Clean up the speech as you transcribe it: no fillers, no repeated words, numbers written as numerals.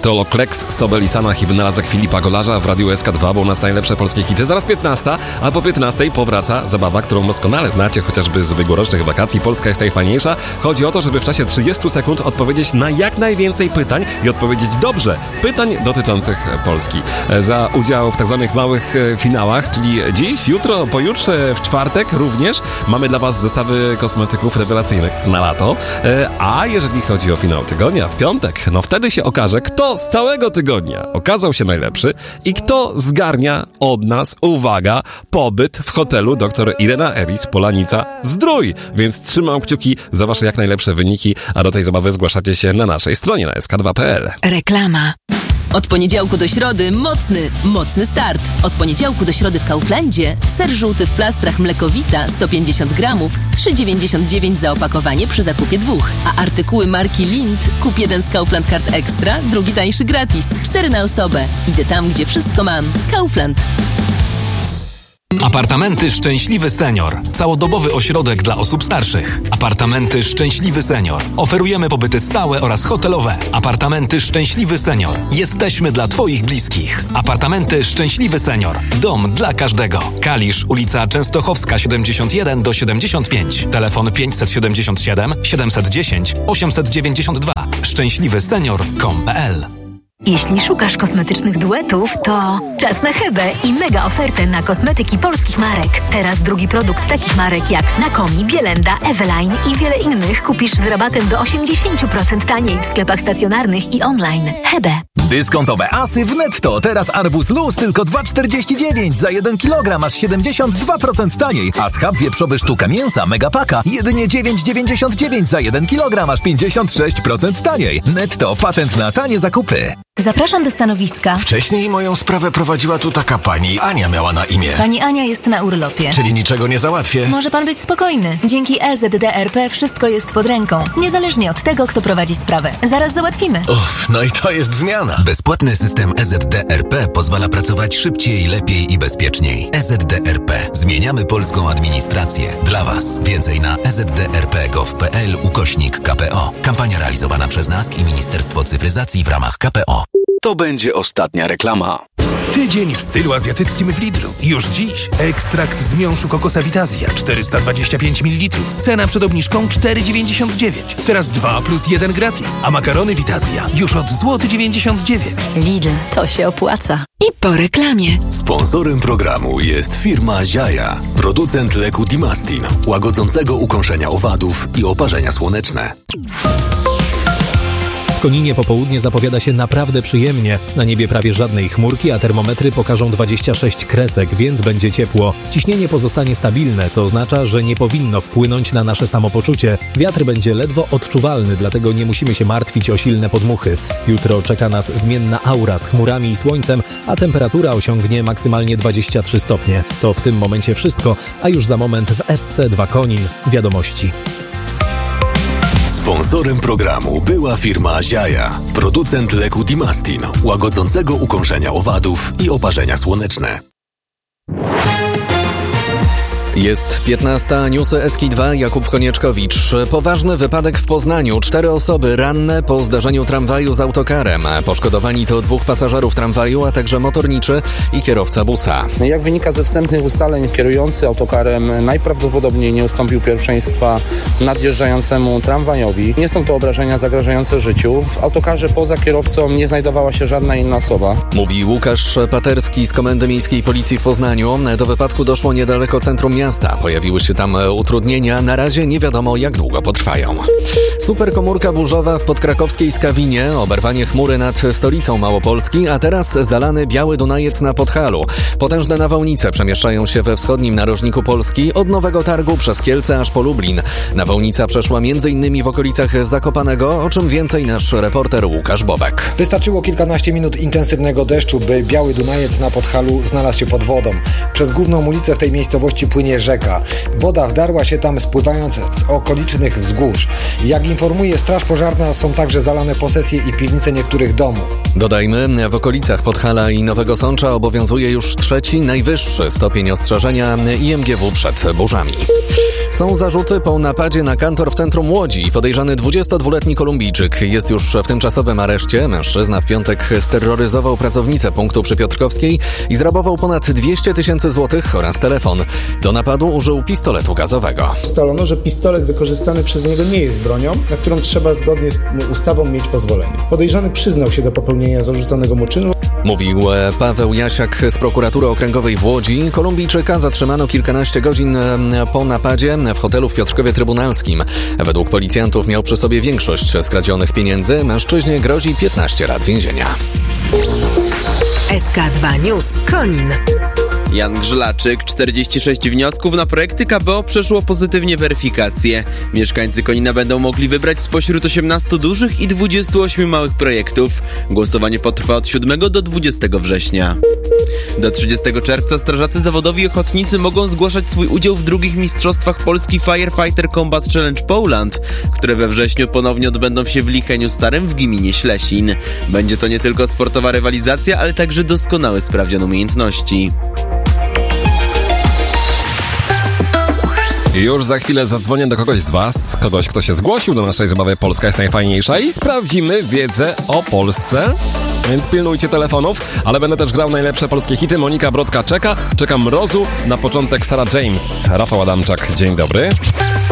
To Kleks, Sobelisana i wynalazek Filipa Golarza w Radiu SK2, bo u nas najlepsze polskie hity. Zaraz 15, a po 15 powraca zabawa, którą doskonale znacie, chociażby z ubiegłorocznych wakacji. Polska jest najfajniejsza. Chodzi o to, żeby w czasie 30 sekund odpowiedzieć na jak najwięcej pytań i odpowiedzieć dobrze. Pytań dotyczących Polski. Za udział w tak zwanych małych finałach, czyli dziś, jutro, pojutrze, w czwartek również mamy dla Was zestawy kosmetyków rewelacyjnych na lato. A jeżeli chodzi o finał tygodnia, w piątek, no wtedy się okaże, kto z całego tygodnia okazał się najlepszy i kto zgarnia od nas, uwaga, pobyt w hotelu dr Irena Eris Polanica-Zdrój. Więc trzymam kciuki za Wasze jak najlepsze wyniki, a do tej zabawy zgłaszacie się na naszej stronie na sk2.pl. Reklama. Od poniedziałku do środy mocny start. Od poniedziałku do środy w Kauflandzie ser żółty w plastrach Mlekowita 150 gramów, 3,99 za opakowanie przy zakupie 2. A artykuły marki Lindt kup jeden z Kaufland Card Extra, drugi tańszy gratis. 4 na osobę. Idę tam, gdzie wszystko mam. Kaufland. Apartamenty Szczęśliwy Senior. Całodobowy ośrodek dla osób starszych. Apartamenty Szczęśliwy Senior. Oferujemy pobyty stałe oraz hotelowe. Apartamenty Szczęśliwy Senior. Jesteśmy dla Twoich bliskich. Apartamenty Szczęśliwy Senior. Dom dla każdego. Kalisz, ulica Częstochowska 71-75. Telefon 577 710 892. szczęśliwysenior.com.pl. Jeśli szukasz kosmetycznych duetów, to czas na Hebę i mega ofertę na kosmetyki polskich marek. Teraz drugi produkt takich marek jak Nakomi, Bielenda, Eveline i wiele innych kupisz z rabatem do 80% taniej w sklepach stacjonarnych i online. Hebe. Dyskontowe asy w Netto. Teraz arbuz luz tylko 2,49 za 1 kg, aż 72% taniej. A schab wieprzowy sztuka mięsa Megapaka jedynie 9,99 za 1 kg, aż 56% taniej. Netto, patent na tanie zakupy. Zapraszam do stanowiska. Wcześniej moją sprawę prowadziła tu taka pani Ania, miała na imię. Pani Ania jest na urlopie. Czyli niczego nie załatwię. Może pan być spokojny. Dzięki EZDRP wszystko jest pod ręką. Niezależnie od tego, kto prowadzi sprawę. Zaraz załatwimy. Uff, no i to jest zmiana. Bezpłatny system EZDRP pozwala pracować szybciej, lepiej i bezpieczniej. EZDRP. Zmieniamy polską administrację. Dla Was. Więcej na ezdrp.gov.pl/KPO. Kampania realizowana przez NASK i Ministerstwo Cyfryzacji w ramach KPO. To będzie ostatnia reklama. Tydzień w stylu azjatyckim w Lidlu. Już dziś ekstrakt z miąższu kokosa Vitazja 425 ml. Cena przed obniżką 4,99. Teraz 2 plus 1 gratis. A makarony Vitazja już od złoty 99. Lidl, to się opłaca. I po reklamie. Sponsorem programu jest firma Ziaja, producent leku Dimastin, łagodzącego ukąszenia owadów i oparzenia słoneczne. W Koninie popołudnie zapowiada się naprawdę przyjemnie. Na niebie prawie żadnej chmurki, a termometry pokażą 26 kresek, więc będzie ciepło. Ciśnienie pozostanie stabilne, co oznacza, że nie powinno wpłynąć na nasze samopoczucie. Wiatr będzie ledwo odczuwalny, dlatego nie musimy się martwić o silne podmuchy. Jutro czeka nas zmienna aura z chmurami i słońcem, a temperatura osiągnie maksymalnie 23 stopnie. To w tym momencie wszystko, a już za moment w SC2 Konin wiadomości. Sponsorem programu była firma Ziaja, producent leku Dimastin, łagodzącego ukąszenia owadów i oparzenia słoneczne. Jest 15, newsy SK2, Jakub Konieczkowicz. Poważny wypadek w Poznaniu. 4 osoby ranne po zdarzeniu tramwaju z autokarem. Poszkodowani to 2 pasażerów tramwaju, a także motorniczy i kierowca busa. Jak wynika ze wstępnych ustaleń, kierujący autokarem najprawdopodobniej nie ustąpił pierwszeństwa nadjeżdżającemu tramwajowi. Nie są to obrażenia zagrażające życiu. W autokarze poza kierowcą nie znajdowała się żadna inna osoba. Mówi Łukasz Paterski z Komendy Miejskiej Policji w Poznaniu. Do wypadku doszło niedaleko centrum miasta. Pojawiły się tam utrudnienia. Na razie nie wiadomo, jak długo potrwają. Superkomórka burzowa w podkrakowskiej Skawinie. Oberwanie chmury nad stolicą Małopolski, a teraz zalany Biały Dunajec na Podhalu. Potężne nawałnice przemieszczają się we wschodnim narożniku Polski od Nowego Targu przez Kielce aż po Lublin. Nawałnica przeszła m.in. w okolicach Zakopanego, o czym więcej nasz reporter Łukasz Bobek. Wystarczyło kilkanaście minut intensywnego deszczu, by Biały Dunajec na Podhalu znalazł się pod wodą. Przez główną ulicę w tej miejscowości płynie rzeka. Woda wdarła się tam, spływając z okolicznych wzgórz. Jak informuje Straż Pożarna, są także zalane posesje i piwnice niektórych domów. Dodajmy, w okolicach Podhala i Nowego Sącza obowiązuje już 3. najwyższy stopień ostrzeżenia IMGW przed burzami. Są zarzuty po napadzie na kantor w centrum Łodzi. Podejrzany 22-letni Kolumbijczyk jest już w tymczasowym areszcie. Mężczyzna w piątek steroryzował pracownicę punktu przy Piotrkowskiej i zrabował ponad 200 000 złotych oraz telefon. Do napadu użył pistoletu gazowego. Ustalono, że pistolet wykorzystany przez niego nie jest bronią, na którą trzeba zgodnie z ustawą mieć pozwolenie. Podejrzany przyznał się do popełnienia zarzucanego mu czynu. Mówił Paweł Jasiak z prokuratury okręgowej w Łodzi. Kolumbijczyka zatrzymano kilkanaście godzin po napadzie w hotelu w Piotrkowie Trybunalskim. Według policjantów miał przy sobie większość skradzionych pieniędzy. Mężczyźnie grozi 15 lat więzienia. SK2 News Konin. Jan Grzelaczyk, 46 wniosków na projekty KPO przeszło pozytywnie weryfikację. Mieszkańcy Konina będą mogli wybrać spośród 18 dużych i 28 małych projektów. Głosowanie potrwa od 7 do 20 września. Do 30 czerwca strażacy zawodowi i ochotnicy mogą zgłaszać swój udział w drugich mistrzostwach Polski Firefighter Combat Challenge Poland, które we wrześniu ponownie odbędą się w Licheniu Starym w gminie Ślesin. Będzie to nie tylko sportowa rywalizacja, ale także doskonały sprawdzian umiejętności. Już za chwilę zadzwonię do kogoś z Was, kogoś, kto się zgłosił do naszej zabawy Polska jest najfajniejsza i sprawdzimy wiedzę o Polsce, więc pilnujcie telefonów, ale będę też grał najlepsze polskie hity. Monika Brodka czeka, czeka Mrozu, na początek Sarah James. Rafał Adamczak, dzień dobry.